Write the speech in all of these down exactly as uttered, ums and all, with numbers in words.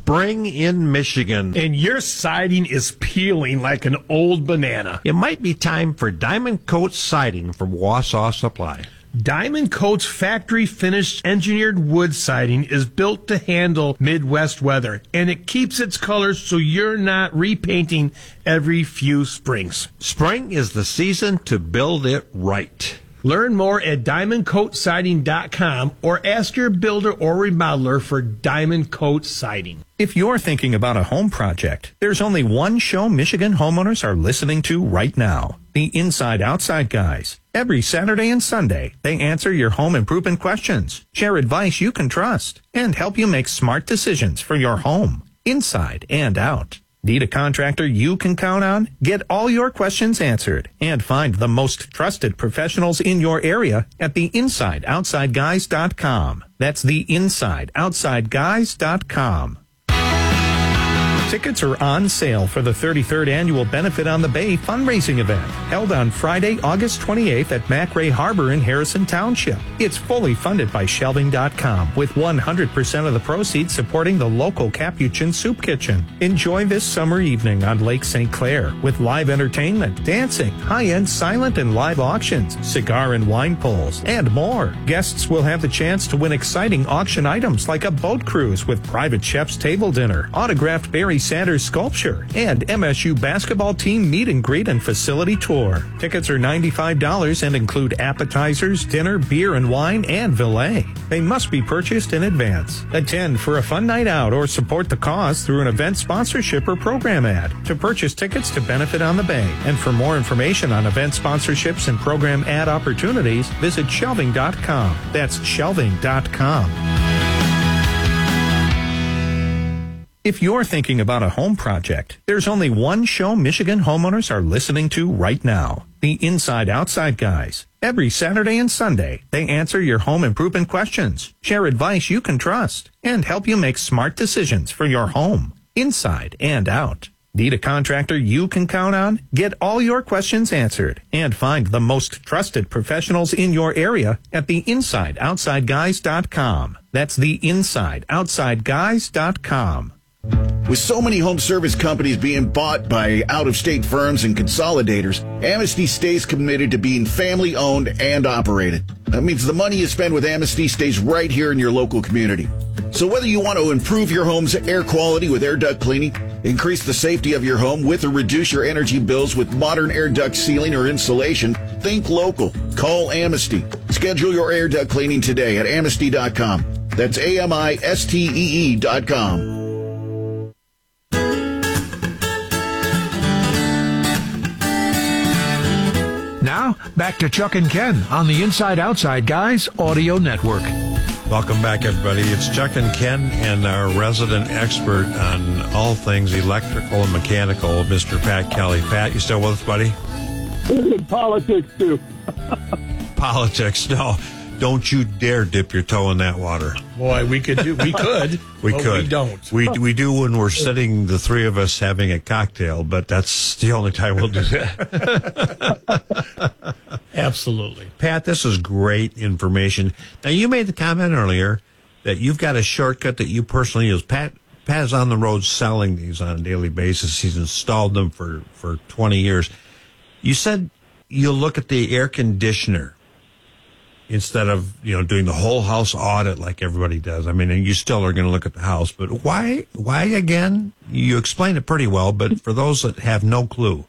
spring in Michigan. And your siding is peeling like an old banana. It might be time for Diamond Coat Siding from Wausau Supply. Diamond Coat's factory-finished engineered wood siding is built to handle Midwest weather, and it keeps its colors so you're not repainting every few springs. Spring is the season to build it right. Learn more at diamond coat siding dot com or ask your builder or remodeler for Diamond Coat Siding. If you're thinking about a home project, there's only one show Michigan homeowners are listening to right now. The Inside Outside Guys. Every Saturday and Sunday, they answer your home improvement questions, share advice you can trust, and help you make smart decisions for your home, inside and out. Need a contractor you can count on? Get all your questions answered and find the most trusted professionals in your area at the inside outside guys dot com. That's the inside outside guys dot com. Tickets are on sale for the thirty-third Annual Benefit on the Bay fundraising event, held on Friday, August twenty-eighth at McRae Harbor in Harrison Township. It's fully funded by shelving dot com, with one hundred percent of the proceeds supporting the local Capuchin Soup Kitchen. Enjoy this summer evening on Lake Saint Clair with live entertainment, dancing, high-end silent and live auctions, cigar and wine pulls, and more. Guests will have the chance to win exciting auction items like a boat cruise with private chef's table dinner, autographed Barry Sanders sculpture, and M S U basketball team meet and greet and facility tour. Tickets are ninety-five dollars and include appetizers, dinner, beer and wine, and valet. They must be purchased in advance. Attend for a fun night out or support the cause through an event sponsorship or program ad. To purchase tickets to Benefit on the Bay and for more information on event sponsorships and program ad opportunities, visit shelving dot com. That's shelving dot com. If you're thinking about a home project, there's only one show Michigan homeowners are listening to right now. The Inside Outside Guys. Every Saturday and Sunday, they answer your home improvement questions, share advice you can trust, and help you make smart decisions for your home, inside and out. Need a contractor you can count on? Get all your questions answered and find the most trusted professionals in your area at the inside outside guys dot com. That's the inside outside guys dot com. With so many home service companies being bought by out-of-state firms and consolidators, Amnesty stays committed to being family-owned and operated. That means the money you spend with Amnesty stays right here in your local community. So whether you want to improve your home's air quality with air duct cleaning, increase the safety of your home with or reduce your energy bills with modern air duct sealing or insulation, think local. Call Amnesty. Schedule your air duct cleaning today at amnesty dot com. That's A M I S T E E dot com. Now, back to Chuck and Ken on the Inside Outside Guys Audio Network. Welcome back, everybody. It's Chuck and Ken and our resident expert on all things electrical and mechanical, Mister Pat Kelly. Pat, you still with us, buddy? Politics, too. Politics, no. Don't you dare dip your toe in that water. Boy, we could do. We could. we but could. We don't. We we do when we're sitting, the three of us having a cocktail, but that's the only time we'll do that. Absolutely, Pat. This is great information. Now, you made the comment earlier that you've got a shortcut that you personally use. Pat Pat is on the road selling these on a daily basis. He's installed them for for twenty years. You said you'll look at the air conditioner instead of, you know, doing the whole house audit like everybody does. I mean, and you still are going to look at the house, but why, why again? You explained it pretty well, but for those that have no clue.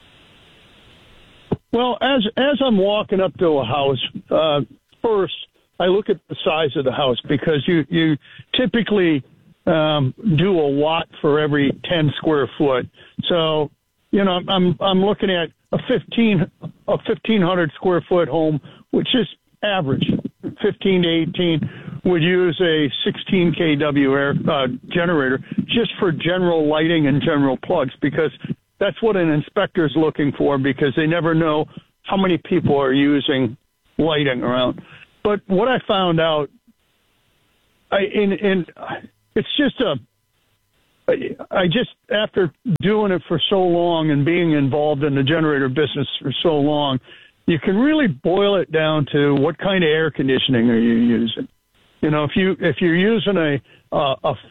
Well, as as I'm walking up to a house, uh, first I look at the size of the house because you you typically um, do a watt for every ten square foot. So, you know, I'm I'm looking at a fifteen a fifteen hundred square foot home, which is average, fifteen to eighteen, would use a sixteen kilowatt air uh, generator just for general lighting and general plugs, because that's what an inspector is looking for, because they never know how many people are using lighting around. But what I found out, I in, in it's just a, I, I just, after doing it for so long and being involved in the generator business for so long, you can really boil it down to what kind of air conditioning are you using. You know, if you if you're using a uh, a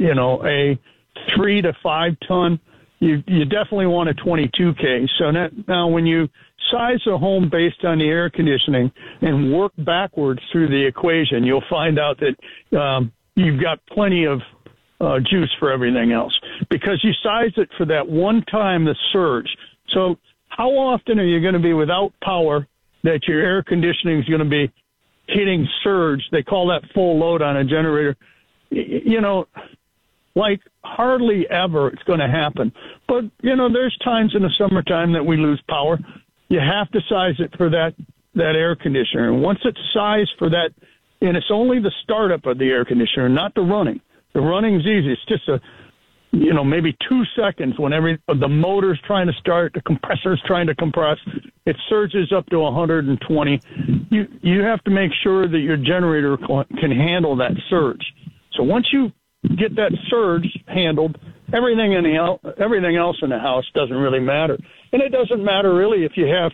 you know, a three to five ton, you you definitely want a twenty-two K. So now, now when you size a home based on the air conditioning and work backwards through the equation, you'll find out that um, you've got plenty of uh, juice for everything else because you size it for that one time, the surge. So how often are you going to be without power that your air conditioning is going to be hitting surge? They call that full load on a generator. You know, like hardly ever it's going to happen. But, you know, there's times in the summertime that we lose power. You have to size it for that, that air conditioner. And once it's sized for that, and it's only the startup of the air conditioner, not the running. The running is easy. It's just a, you know, maybe two seconds when every the motor's trying to start, the compressor's trying to compress. It surges up to one hundred twenty. You you have to make sure that your generator can handle that surge. So once you get that surge handled, everything in the everything else in the house doesn't really matter. And it doesn't matter really if you have.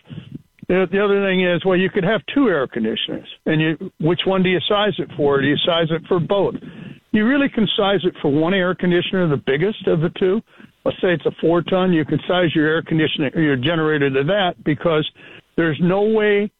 The other thing is, well, you could have two air conditioners, and you which one do you size it for? Do you size it for both? You really can size it for one air conditioner, the biggest of the two. Let's say it's a four ton. You can size your air conditioner, your generator to that because there's no way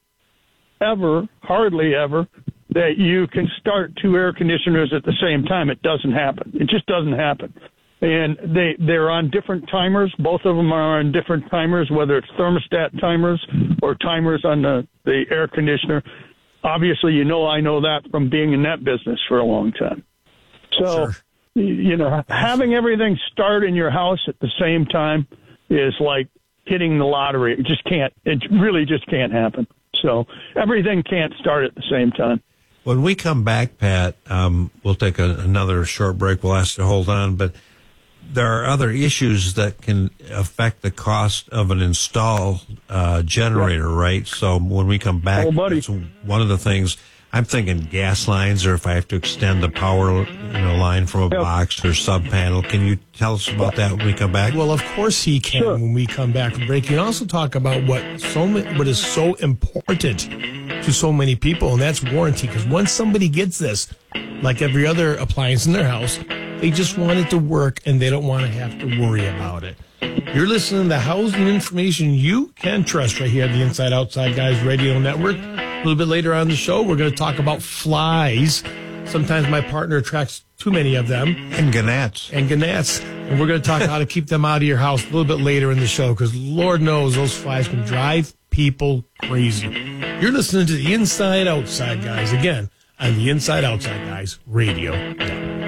ever, hardly ever, that you can start two air conditioners at the same time. It doesn't happen. It just doesn't happen. And they, they're on different timers. Both of them are on different timers, whether it's thermostat timers or timers on the, the air conditioner. Obviously, you know, I know that from being in that business for a long time. So, sure. you know, having everything start in your house at the same time is like hitting the lottery. It just can't, it really just can't happen. So everything can't start at the same time. When we come back, Pat, um, we'll take a, another short break. We'll ask you to hold on, but there are other issues that can affect the cost of an install uh, generator, right? So when we come back, oh, buddy. That's one of the things I'm thinking gas lines, or if I have to extend the power you know, line from a yep. box or sub panel. Can you tell us about that when we come back? Well, of course he can sure. when we come back from break. You can also talk about what so many, what is so important to so many people, and that's warranty. Because once somebody gets this, like every other appliance in their house, they just want it to work, and they don't want to have to worry about it. You're listening to the housing information you can trust right here at the Inside Outside Guys Radio Network. A little bit later on in the show, we're going to talk about flies. Sometimes my partner attracts too many of them. And gnats. And gnats. And we're going to talk how to keep them out of your house a little bit later in the show, because Lord knows those flies can drive people crazy. You're listening to the Inside Outside Guys, again, on the Inside Outside Guys Radio Network.